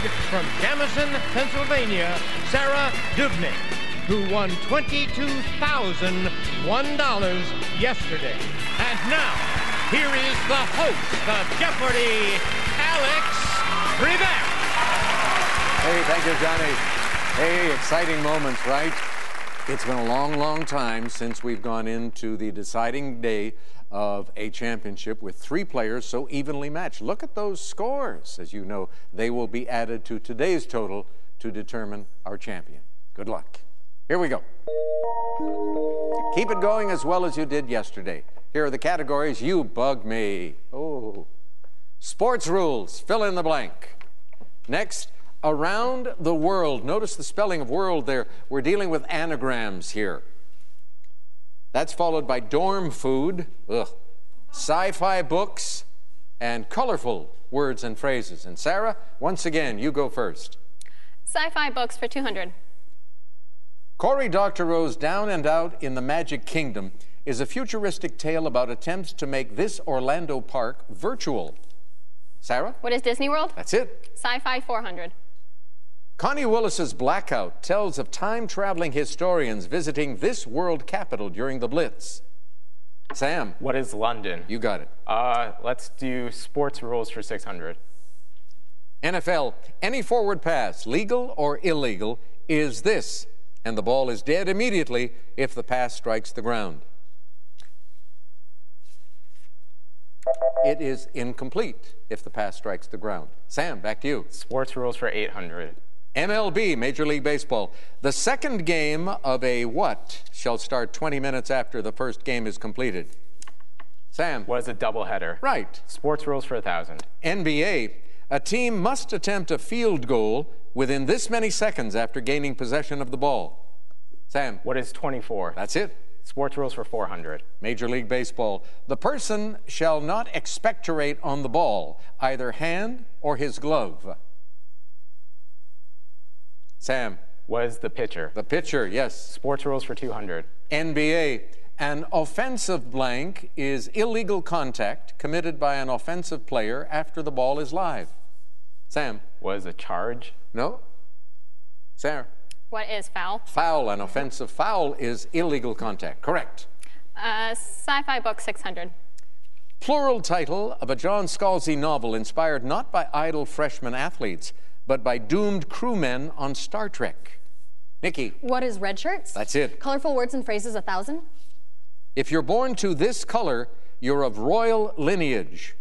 from Jamison, Pennsylvania, Sarah Dubnik, who won $22,001 yesterday. And now, here is the host of Jeopardy, Alex Trebek. Hey, thank you, Johnny. Hey, exciting moments, right? It's been a long, long time since we've gone into the deciding day of a championship with three players so evenly matched. Look at those scores. As you know, they will be added to today's total to determine our champion. Good luck. Here we go. Keep it going as well as you did yesterday. Here are the categories. You bug me. Oh. Sports rules. Fill in the blank. Next, around the world. Notice the spelling of world there. We're dealing with anagrams here. That's followed by dorm food, sci-fi books, and colorful words and phrases. And Sarah, once again, you go first. Sci-fi books for 200. Cory Doctorow's Down and Out in the Magic Kingdom is a futuristic tale about attempts to make this Orlando park virtual. Sarah? What is Disney World? That's it. Sci-fi 400. Connie Willis's Blackout tells of time-traveling historians visiting this world capital during the Blitz. Sam? What is London? You got it. Let's do sports rules for 600. NFL, any forward pass, legal or illegal, is this, and the ball is dead immediately if the pass strikes the ground. It is incomplete if the pass strikes the ground. Sam, back to you. Sports rules for 800. MLB, Major League Baseball. The second game of a what shall start 20 minutes after the first game is completed? Sam. What is a doubleheader? Right. Sports rules for 1,000. NBA, a team must attempt a field goal within this many seconds after gaining possession of the ball. Sam. What is 24? That's it. Sports rules for 400. Major League Baseball. The person shall not expectorate on the ball, either hand or his glove. Sam. What is the pitcher? The pitcher, yes. Sports rules for 200. NBA. An offensive blank is illegal contact committed by an offensive player after the ball is live. Sam. What is a charge? No. Sarah. What is foul? Foul. An offensive foul is illegal contact. Correct. Sci-fi book 600. Plural title of a John Scalzi novel inspired not by idle freshman athletes, but by doomed crewmen on Star Trek. Nikki. What is red shirts? That's it. Colorful words and phrases 1,000. If you're born to this color, you're of royal lineage.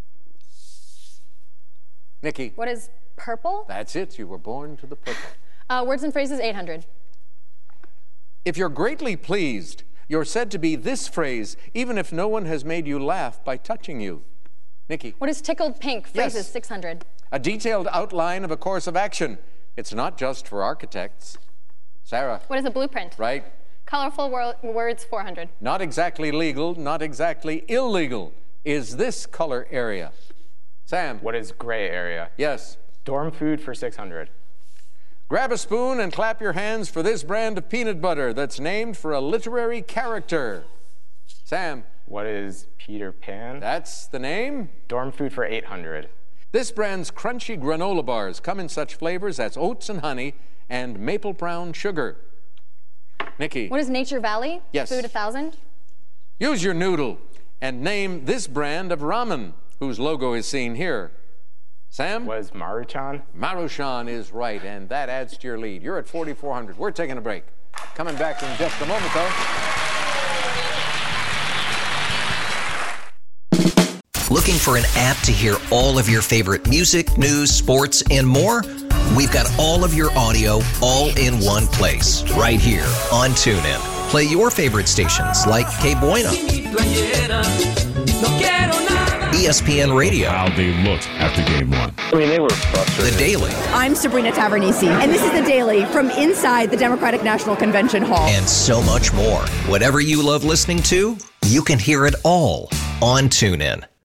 Nikki. What is purple? That's it. You were born to the purple. Words and phrases 800. If you're greatly pleased, you're said to be this phrase, even if no one has made you laugh by touching you. Nikki. What is tickled pink? Phrases 600. A detailed outline of a course of action. It's not just for architects. Sarah. What is a blueprint? Right. Colorful words 400. Not exactly legal, not exactly illegal. Is this color area? Sam. What is gray area? Yes. Dorm food for 600. Grab a spoon and clap your hands for this brand of peanut butter that's named for a literary character. Sam. What is Peter Pan? That's the name. Dorm food for 800. This brand's crunchy granola bars come in such flavors as oats and honey and maple brown sugar. Nikki. What is Nature Valley? Yes. Food 1,000. Use your noodle and name this brand of ramen, whose logo is seen here. Sam? What is Maruchan? Maruchan is right, and that adds to your lead. You're at 4,400. We're taking a break. Coming back in just a moment, though. Looking for an app to hear all of your favorite music, news, sports, and more? We've got all of your audio all in one place, right here on TuneIn. Play your favorite stations like Que Buena, ESPN Radio. How they looked after game one. I mean, they were frustrated. The Daily. I'm Sabrina Tavernisi, and this is The Daily from inside the Democratic National Convention Hall. And so much more. Whatever you love listening to, you can hear it all on TuneIn.